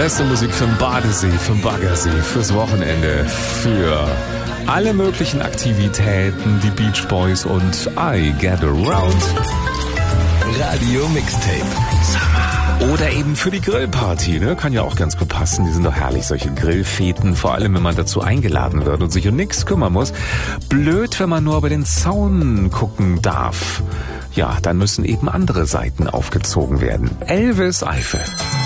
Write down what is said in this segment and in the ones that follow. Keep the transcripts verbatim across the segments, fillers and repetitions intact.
Beste Musik für den Badesee, für den Baggersee, fürs Wochenende, für alle möglichen Aktivitäten, die Beach Boys und I Get Around. Radio Mixtape. Oder eben für die Grillparty, ne? Kann ja auch ganz gut passen. Die sind doch herrlich, solche Grillfeten. Vor allem, wenn man dazu eingeladen wird und sich um nichts kümmern muss. Blöd, wenn man nur über den Zaun gucken darf. Ja, dann müssen eben andere Seiten aufgezogen werden. Elvis Eifel.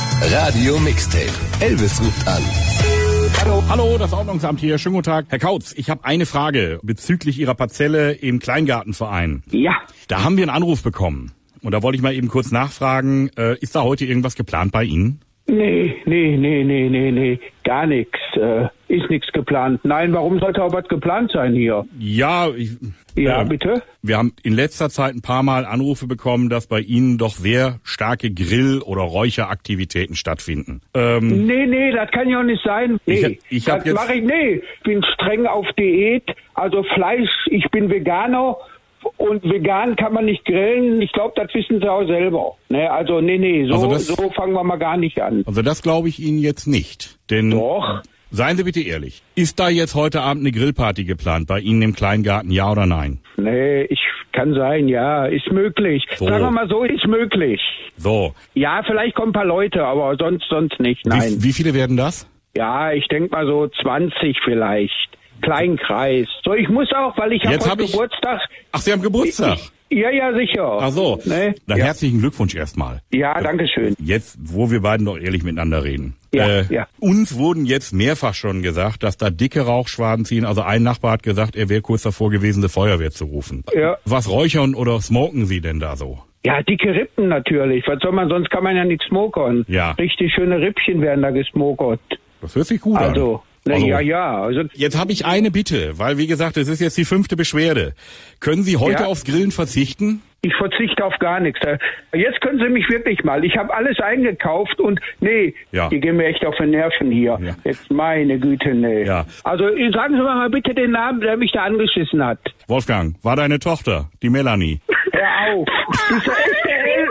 Radio Mixtape. Elvis ruft an. Hallo, hallo, das Ordnungsamt hier. Schönen guten Tag. Herr Kautz, ich habe eine Frage bezüglich Ihrer Parzelle im Kleingartenverein. Ja. Da haben wir einen Anruf bekommen. Und da wollte ich mal eben kurz nachfragen, äh, ist da heute irgendwas geplant bei Ihnen? Nee, nee, nee, nee, nee, nee, gar nichts. Äh, ist nichts geplant. Nein, warum sollte auch was geplant sein hier? Ja, ich, Ja, äh, bitte? wir haben in letzter Zeit ein paar Mal Anrufe bekommen, dass bei Ihnen doch sehr starke Grill- oder Räucheraktivitäten stattfinden. Ähm, Nee, nee, das kann ja auch nicht sein. Nee, Ich- ich hab das jetzt- mach ich, nee, ich bin streng auf Diät, also Fleisch, ich bin Veganer. Und vegan kann man nicht grillen. Ich glaube, das wissen sie auch selber. Ne, also nee, nee, so, Also das- so fangen wir mal gar nicht an. also das glaube ich Ihnen jetzt nicht. Denn Doch. Seien Sie bitte ehrlich. Ist da jetzt heute Abend eine Grillparty geplant bei Ihnen im Kleingarten, ja oder nein? Nee, ich kann sein, ja, ist möglich. So. Sagen wir mal so, ist möglich. So. Ja, vielleicht kommen ein paar Leute, aber sonst sonst nicht, nein. Wie, wie viele werden das? Ja, ich denk mal so zwanzig vielleicht. Kleinkreis. So, ich muss auch, weil ich habe Jetzt heute hab ich- Geburtstag. Ach, Sie haben Geburtstag. Ich, ja, ja, sicher. Ach so. Ne? Dann Ja. herzlichen Glückwunsch erstmal. Ja, danke schön. Jetzt, wo wir beiden doch ehrlich miteinander reden. Ja, äh, ja. Uns wurden jetzt mehrfach schon gesagt, dass da dicke Rauchschwaden ziehen. Also ein Nachbar hat gesagt, er wäre kurz davor gewesen, die Feuerwehr zu rufen. Ja. Was räuchern oder smoken Sie denn da so? Ja, dicke Rippen natürlich. Was soll man, sonst kann man ja nichts smokern. Ja. Richtig schöne Rippchen werden da gesmokert. Das hört sich gut an. Also, na, Also- ja, ja. Also, Jetzt habe ich eine Bitte, weil wie gesagt, es ist jetzt die fünfte Beschwerde. Können Sie heute Ja. aufs Grillen verzichten? ich verzichte auf gar nichts. Jetzt können Sie mich wirklich mal. Ich habe alles eingekauft und nee, Ja. die gehen mir echt auf den Nerven hier. Ja. Jetzt meine Güte, nee. Ja. Also sagen Sie mir mal bitte den Namen, der mich da angeschissen hat. Wolfgang, war deine Tochter, die Melanie? Hör auf. Ist ja echt der El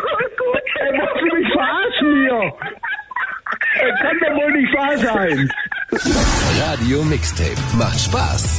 Er muss mich verarschen hier. Er kann doch wohl nicht wahr sein. Radio Mixtape. Macht Spaß.